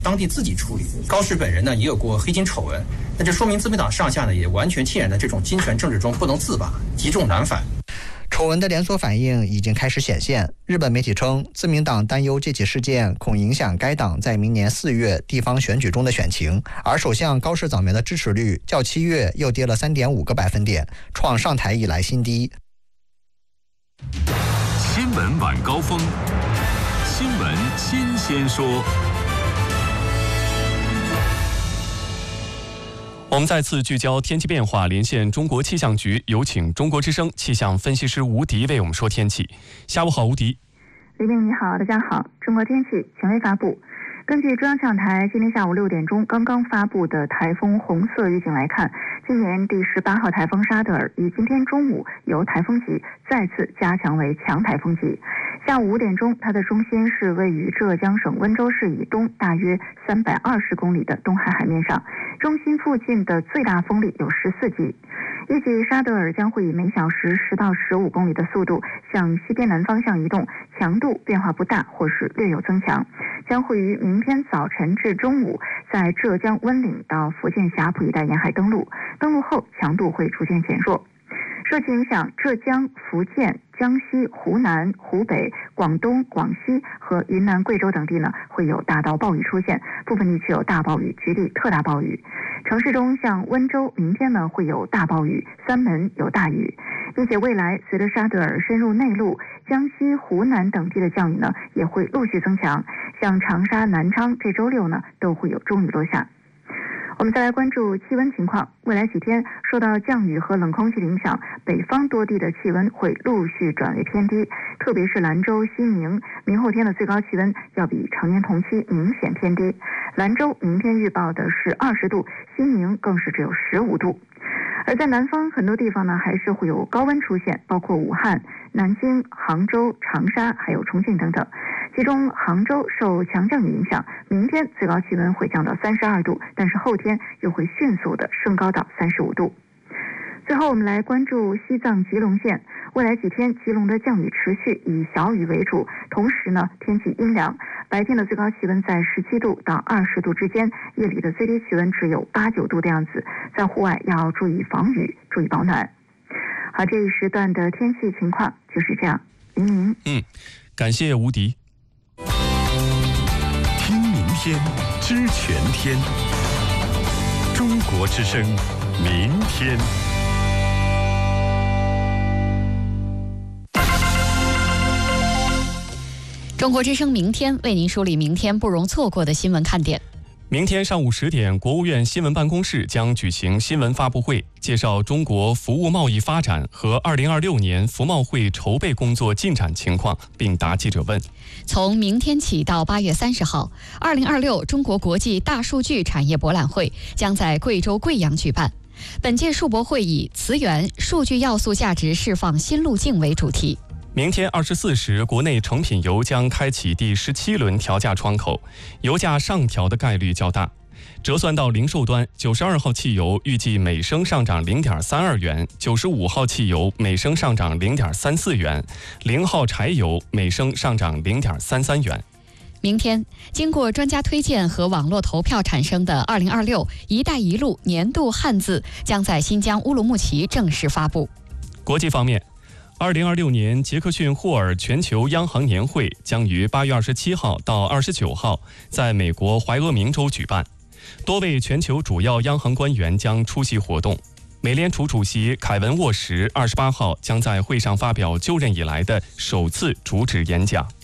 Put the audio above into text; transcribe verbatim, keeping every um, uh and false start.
当地自己处理。高士本人呢也有过黑金丑闻，那这说明自民党上下呢也完全浸染在这种金权政治中不能自拔，积重难返。 丑闻的连锁反应已经开始显现。日本媒体称，自民党担忧这起事件恐影响该党在明年四月地方选举中的选情，而首相高市早苗的支持率较七月又跌了 三点五个百分点，创上台以来新低。 新闻晚高峰，新闻新鲜说。 我们再次聚焦天气变化，连线中国气象局，有请中国之声气象分析师吴迪为我们说天气。下午好，吴迪。 李明你好，大家好。中国天气权威发布。根据中央气象台今天下午六点钟刚刚发布的台风红色预警来看，今年第十八号台风沙德尔于今天中午由台风级再次加强为强台风级。下午五点钟，它的中心是位于浙江省温州市以东大约三百二十公里的东海海面上，中心附近的最大风力有十四级。预计沙德尔将会以每小时十到十五公里的速度向西边南方向移动，强度变化不大或是略有增强，将会于明天早晨至中午在浙江温岭到福建霞浦一带沿海登陆，登陆后强度会逐渐减弱。受其影响，浙江、福建、江西、湖南、湖北、广东、广西和云南、贵州等地呢会有大到暴雨出现，部分地区有大暴雨，局地特大暴雨。城市中像温州明天呢会有大暴雨，三门有大雨，并且未来随着沙德尔深入内陆，江西、湖南等地的降雨呢也会陆续增强，像长沙、南昌这周六呢都会有中雨落下。我们再来关注气温情况。未来几天受到降雨和冷空气的影响，北方多地的气温会陆续转为偏低，特别是兰州、西宁，明后天的最高气温要比常年同期明显偏低。兰州明天预报的是二十度，西宁更是只有十五度。而在南方很多地方呢还是会有高温出现，包括武汉、南京、杭州、长沙还有重庆等等。其中杭州受强降雨影响，明天最高气温会降到三十二度，但是后天又会迅速的升高到三十五度。最后我们来关注西藏吉隆县，未来几天吉隆的降雨持续，以小雨为主，同时呢天气阴凉，白天的最高气温在十七度到二十度之间，夜里的最低气温只有八九度的样子，在户外要注意防雨，注意保暖。好，这一时段的天气情况就是这样。林明， 嗯，感谢吴迪。 听明天，知全天。中国之声，明天。 中国之声明天为您梳理明天不容错过的新闻看点。 明天上午十点，国务院新闻办公室将举行新闻发布会，介绍中国服务贸易发展和二零二六年服贸会筹备工作进展情况，并答记者问。 从明天起到八月三十号，二零二六中国国际大数据产业博览会将在贵州贵阳举办。本届数博会以词源、数据要素价值释放新路径为主题。 明天二十四时，国内成品油将开启第十七轮调价窗口，油价上调的概率较大。折算到零售端，九十二号汽油预计每升上涨零点三二元，九十五号汽油每升上涨零点三四元，零号柴油每升上涨零点三三元。 明天，经过专家推荐和网络投票产生的二零二六“一带一路”年度汉字将在新疆乌鲁木齐正式发布。 国际方面，二零二六年杰克逊霍尔全球央行年会将于八月二十七号到二十九号在美国怀俄明州举办，多位全球主要央行官员将出席活动。美联储主席凯文·沃什二十八号将在会上发表就任以来的首次主旨演讲。